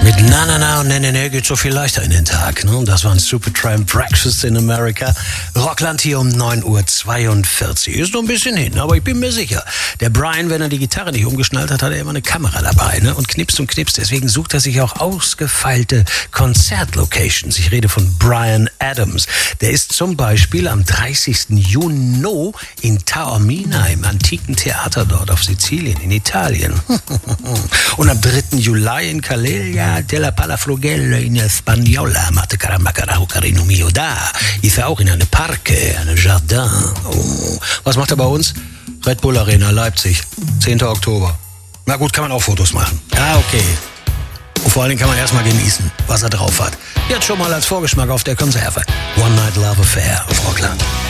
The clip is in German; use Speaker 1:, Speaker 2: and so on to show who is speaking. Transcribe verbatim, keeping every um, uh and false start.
Speaker 1: Mit Na Na Na und Ne Ne Ne geht so viel leichter in den Tag. Ne? Das war ein Supertramp Breakfast in America. Rockland hier um neun Uhr zweiundvierzig. Ist noch ein bisschen hin, aber ich bin mir sicher. Der Brian, wenn er die Gitarre nicht umgeschnallt hat, hat er immer eine Kamera dabei, ne? Und knipst und knipst. Deswegen sucht er sich auch ausgefeilte Konzertlocations. Ich rede von Bryan Adams. Der ist zum Beispiel am dreißigsten Juni in Taormina im antiken Theater dort auf Sizilien in Italien. Und am dritten Juli in Calella della Palafrugella in Espagnola. Mate caramba carajo carino mio da. Ist er auch in eine Parke, eine Jardin. Oh. Was macht er bei uns? Red Bull Arena Leipzig, zehnten Oktober. Na gut, kann man auch Fotos machen. Ja, okay. Und vor allen Dingen kann man erstmal genießen, was er drauf hat. Jetzt schon mal als Vorgeschmack auf der Konserve. One Night Love Affair auf Rockland.